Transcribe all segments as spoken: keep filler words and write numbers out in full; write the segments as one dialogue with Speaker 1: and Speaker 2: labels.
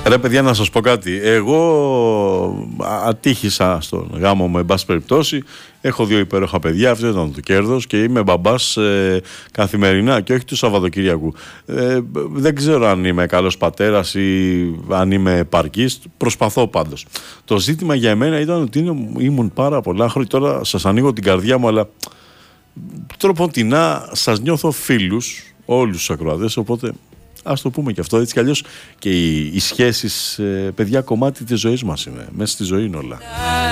Speaker 1: Ρε παιδιά, να σας πω κάτι. Εγώ ατύχησα στον γάμο μου, εν πάση περιπτώσει. Έχω δύο υπέροχα παιδιά, αυτό ήταν το κέρδος, και είμαι μπαμπάς ε, καθημερινά και όχι του Σαββατοκύριακου. Ε, δεν ξέρω αν είμαι καλός πατέρας ή αν είμαι επαρκής. Προσπαθώ πάντως. Το ζήτημα για εμένα ήταν ότι είναι, ήμουν πάρα πολλά χρόνια. Τώρα σας ανοίγω την καρδιά μου, αλλά τροποντινά σας νιώθω φίλους, όλους τους ακροατές, οπότε ας το πούμε και αυτό, έτσι κι αλλιώς και οι, οι σχέσεις, ε, παιδιά, κομμάτι της ζωής μας είναι. Μέσα στη ζωή είναι όλα.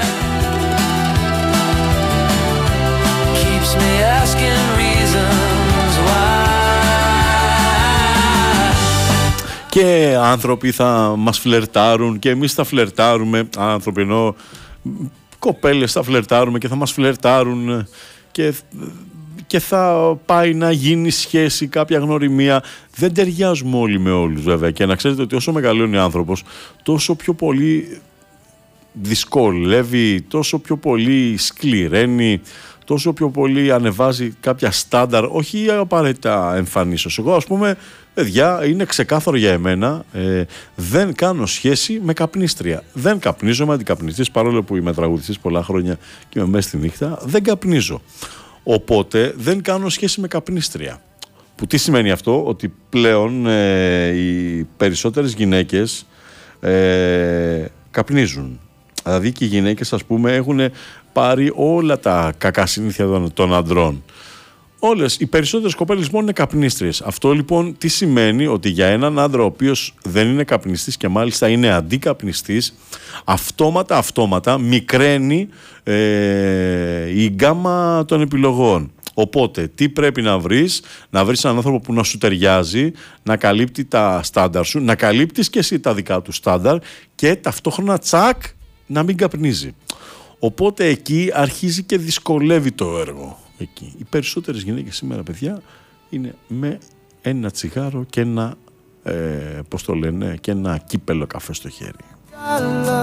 Speaker 1: Και άνθρωποι θα μας φλερτάρουν και εμείς θα φλερτάρουμε. Άνθρωποι εννοώ, κοπέλες θα φλερτάρουμε και θα μας φλερτάρουν και... και θα πάει να γίνει σχέση, κάποια γνωριμία. Δεν ταιριάζουμε όλοι με όλους, βέβαια. Και να ξέρετε ότι όσο μεγαλώνει ο άνθρωπος, τόσο πιο πολύ δυσκολεύει, τόσο πιο πολύ σκληραίνει, τόσο πιο πολύ ανεβάζει κάποια στάνταρ, όχι απαραίτητα εμφανίσεως. Εγώ, ας πούμε, παιδιά, είναι ξεκάθαρο για εμένα, ε, δεν κάνω σχέση με καπνίστρια. Δεν καπνίζω με αντικαπνιστής, παρόλο που είμαι τραγουδιστής πολλά χρόνια και είμαι μέσα στη νύχτα, δεν καπνίζω. Οπότε δεν κάνω σχέση με καπνίστρια. Που τι σημαίνει αυτό? Ότι πλέον ε, οι περισσότερες γυναίκες ε, καπνίζουν. Δηλαδή και οι γυναίκες, ας πούμε, έχουν πάρει όλα τα κακά συνήθεια των, των αντρών. Όλες, οι περισσότερες κοπέλες μόνο είναι καπνίστριες. Αυτό λοιπόν τι σημαίνει? Ότι για έναν άντρα ο οποίος δεν είναι καπνιστής και μάλιστα είναι αντικαπνιστής, αυτόματα αυτόματα μικραίνει ε, η γκάμα των επιλογών. Οπότε τι πρέπει να βρεις? Να βρεις έναν άνθρωπο που να σου ταιριάζει, να καλύπτει τα στάνταρ σου, να καλύπτεις και εσύ τα δικά του στάνταρ και ταυτόχρονα τσακ να μην καπνίζει. Οπότε εκεί αρχίζει και δυσκολεύει το έργο. Εκεί. Οι περισσότερες γυναίκες σήμερα, παιδιά, είναι με ένα τσιγάρο και ένα, ε, πώς το λένε, και ένα κύπελο καφέ στο χέρι.